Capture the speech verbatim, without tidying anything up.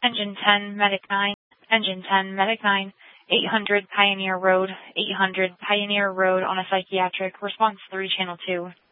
Engine ten, Medic nine. Engine ten, Medic nine. eight hundred Pioneer Road. eight hundred Pioneer Road on a psychiatric. Response three, Channel two.